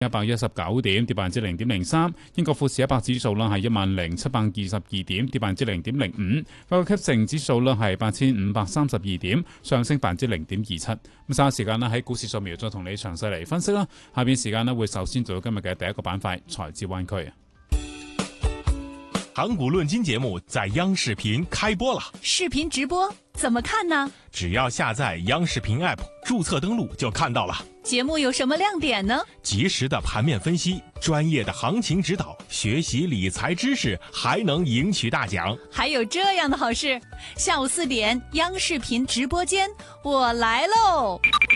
119點，跌0.03%。英國富時100指數係10,722點，跌0.05%。法國CAC指數係8,532點，上升0.27%。咁稍後時間喺股市掃描再同你詳細嚟分析啦。下邊時間會首先做到今日嘅第一個板塊財資灣區。 港股論金節目在央視頻開播了， 視頻直播怎麼看呢？ 只要下載央視頻 App， 註冊登錄就看到了。 節目有什麼亮點呢？ 及時的盤面分析，專業的行情指導，學習理財知識，還能贏取大獎。 還有這樣的好事，下午4點央視頻直播間，我來嘍！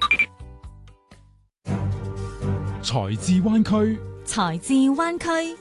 財資灣區， 財資灣區。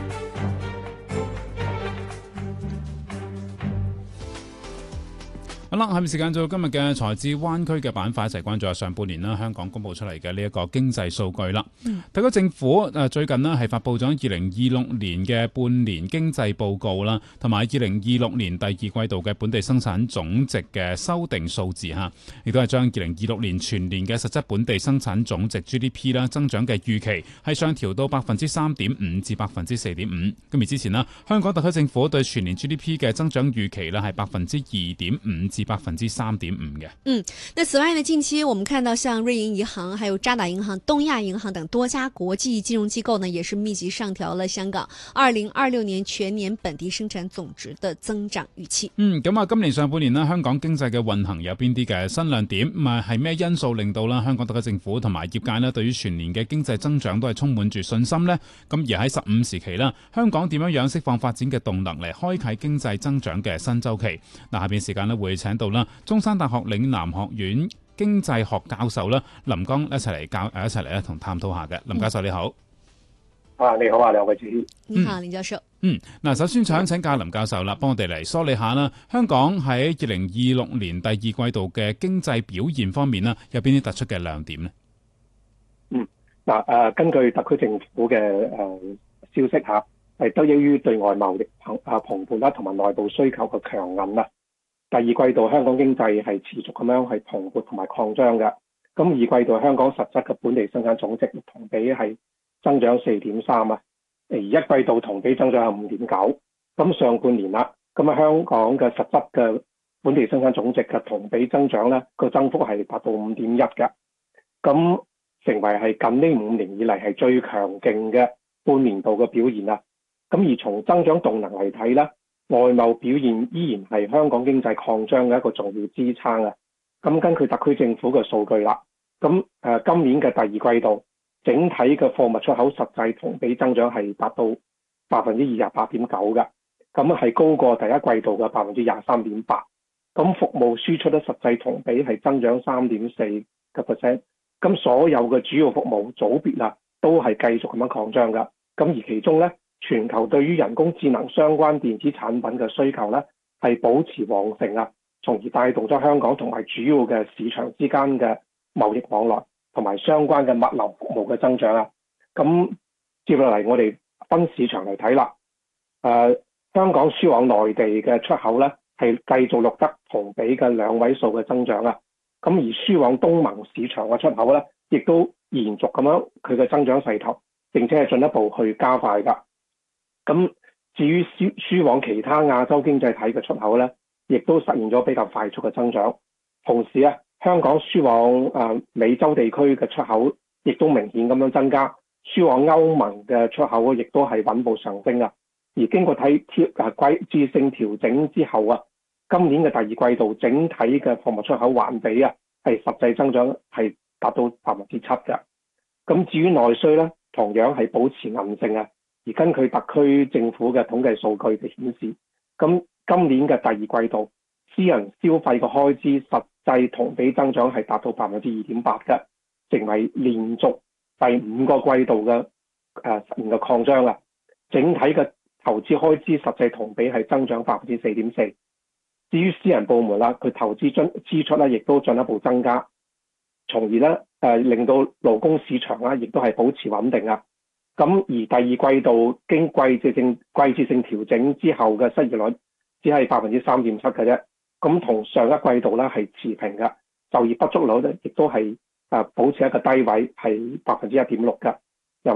好啦，下面時間做今日嘅財資灣區嘅板塊，一齊關注下上半年啦，香港公布出嚟嘅呢一個經濟數據啦。睇到政府最近呢係發布咗2026年嘅半年經濟報告啦，同埋2026年第二季度嘅本地生產總值嘅修訂數字嚇，亦都係將2026年全年嘅實質本地生產總值 GDP 啦增長嘅預期係上調到 3.5% 至 4.5%。咁而之前啦，香港特區政府對全年 GDP 嘅增長預期呢係 2.5% 至 3.5%嘅。 那此外呢，近期我們看到像瑞銀銀行、還有渣打銀行、東亞銀行等多家國際金融機構呢，也是密集上調了香港2026年全年本地生產總值的增長預期。 咁今年上半年呢，香港經濟嘅運行有邊啲嘅新亮點？係咩因素令到啦香港特區政府同埋業界呢對於全年嘅經濟增長都係充滿住信心呢？咁而喺15時期啦，香港點樣釋放發展嘅動能嚟開啟經濟增長嘅新週期？下邊時間呢會請到啦中山大學嶺南學院經濟學教授啦林江一齊嚟同探討下嘅。林教授你好。 你好啊，兩位主持。 你好，林教授。 首先想請教林教授啦，幫我哋嚟梳理下啦，香港喺2026年第二季度嘅經濟表現方面啦，有邊啲突出嘅亮點呢？ 根據特區政府嘅消息嚇，係得益於對外貿易蓬勃啦，同埋內部需求嘅強韌啦。第二季度香港經濟係持續咁樣係蓬勃同埋擴張嘅。咁二季度香港實質嘅本地生產總值同比係增長 4.3%啊，而一季度同比增長係 5.9%。咁上半年啦，咁香港嘅實質嘅本地生產總值嘅同比增長咧，個增幅係達到 5.1% 嘅。咁成為係近呢5年以嚟係最強勁嘅半年度嘅表現啦。咁而從增長動能嚟睇咧，外貿表現依然係香港經濟擴張嘅一個重要支撐啊！咁根據特區政府嘅數據啦，咁今年嘅第二季度整體嘅貨物出口實際同比增長係達到 28.9% 嘅，咁係高過第一季度嘅 23.8%。咁服務輸出咧實際同比係增長 3.4%。咁所有嘅主要服務組別啊，都係繼續咁樣擴張㗎。咁而其中咧，全球對於人工智能相關電子產品嘅需求咧，係保持旺盛啊，從而帶動咗香港同埋主要嘅市場之間嘅貿易往來同埋相關嘅物流服務嘅增長啊。咁接落嚟我哋分市場嚟睇啦。香港輸往內地嘅出口咧，係繼續錄得同比嘅2位數嘅增長啊。咁而輸往東盟市場嘅出口咧，亦都延續咁樣佢嘅增長勢頭，並且係進一步去加快㗎。咁至於輸往其他亞洲經濟體嘅出口咧，亦都實現咗比較快速嘅增長。同時啊，香港輸往美洲地區嘅出口亦都明顯咁樣增加，輸往歐盟嘅出口亦都係穩步上升啊。而經過季節性調整之後啊，今年嘅第二季度整體嘅貨物出口環比啊，係實際增長係達到 7% 嘅。咁至於內需咧，同樣係保持韌性啊。而根據特區政府嘅統計數據嘅顯示，咁今年嘅第二季度私人消費嘅開支實際同比增長係達到 2.8% 嘅，成為連續第5個季度嘅實現嘅擴張啊。整體嘅投資開支實際同比係增長 4.4%。至於私人部門啦，佢投資支出咧亦都進一步增加，從而咧令到勞工市場啦亦都係保持穩定啊。咁而第二季度經季節性調整之後嘅失業率只係 3.7% 嘅啫，咁同上一季度咧係持平嘅，就業不足率咧亦都係保持一個低位係 1.6% 嘅。